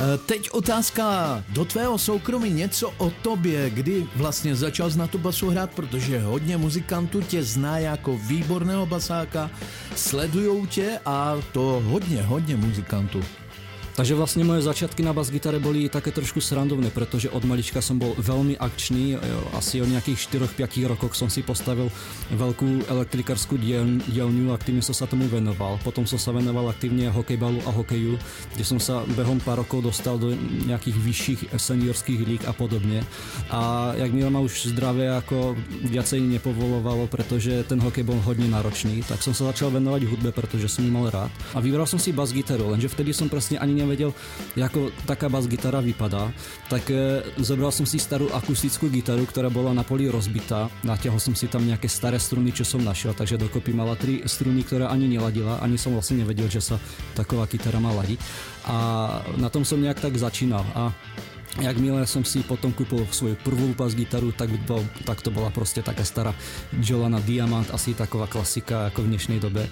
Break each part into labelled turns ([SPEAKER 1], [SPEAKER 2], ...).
[SPEAKER 1] Teď otázka do tvého soukromí, něco o tobě, kdy vlastně začal na tu basu hrát, protože hodně muzikantů tě zná jako výborného basáka, sledujou tě a to hodně muzikantů.
[SPEAKER 2] Takže vlastne moje začiatky na bas-gitare boli také trošku srandovné, pretože od malička som bol veľmi akčný, asi od nejakých 4-5 rokoch som si postavil veľkú elektrikárskú dielňu, aktívne som sa tomu venoval. Potom som sa venoval aktívne hokejbalu a hokeju, kde som sa behom pár rokov dostal do nejakých vyšších seniorských líg a podobne. A jak mi ma už zdravie ako viacej nepovolovalo, pretože ten hokej bol hodne náročný, tak som sa začal venovať hudbe, pretože som ju mal rád. A vybral som si bas-gitaru, lenže vtedy som presne ani nevedel, ako taká bas-gitara vypadá, tak zobral som si starú akustickú gitaru, ktorá bola na poli rozbitá. Natiahol som si tam nejaké staré struny, čo som našiel, takže dokopy mala 3 struny, ktoré ani neladila, ani som vlastne nevedel, že sa taková gitara má ladiť. A na tom som nejak tak začínal. A jakmile som si potom kúpil svoju prvú bas-gitaru, tak to bola proste taká stará Jolana Diamant, asi taková klasika ako v dnešnej dobe.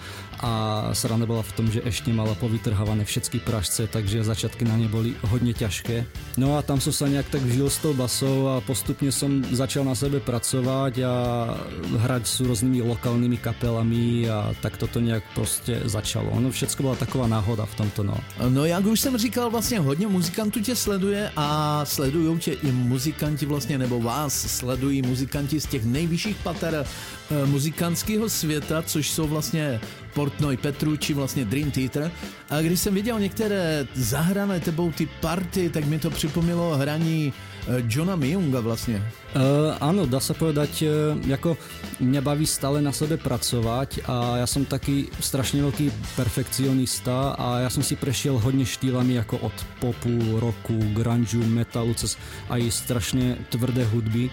[SPEAKER 2] A sranda bola v tom, že ešte mala povytrhávané všetky pražce, takže začiatky na ne boli hodne ťažké. No a tam som sa nejak tak vžil s tou basou a postupne som začal na sebe pracovať a hrať s rôznymi lokálnymi kapelami a tak toto nejak proste začalo. Ono všetko bola taková náhoda v tomto, no.
[SPEAKER 1] No jak už jsem říkal, vlastně hodně muzikantů tě sleduje a sledují tě i muzikanti vlastně, nebo vás sledují muzikanti z těch nejvyšších pater muzikantského světa, což jsou vlastně Portnoy Petrucci, vlastně Dream Theater. A když jsem viděl některé zahrané tebou ty party, tak mi to připomnělo hraní Johna Myunga vlastne.
[SPEAKER 2] Áno, dá sa povedať, ako mňa baví stále na sebe pracovať a ja som taký strašne veľký perfekcionista a ja som si prešiel hodne štýlami ako od popu, rocku, grungeu, metalu cez aj strašne tvrdé hudby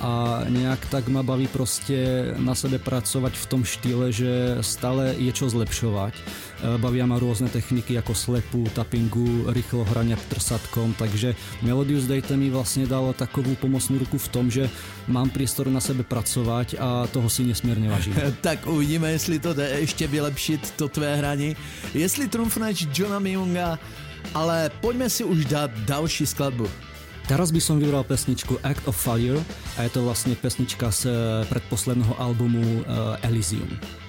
[SPEAKER 2] a nejak tak ma baví proste na sebe pracovať v tom štýle, že stále je čo zlepšovať. Bavia ma rôzne techniky ako slepu, tappingu, rýchlo hrania trsatkom, takže Melodius Date mi vlastne dalo takovú pomocnú ruku v tom, že mám priestor na sebe pracovať a toho si nesmierne vážim.
[SPEAKER 1] Tak uvidíme, jestli to jde ještě vylepšit to tvé hraní. Jestli trumfneš Johna Myunga, ale poďme si už dát další skladbu.
[SPEAKER 2] Teraz by som vybral pesničku Act of Fire a je to vlastne pesnička z predposledného albumu Elysium.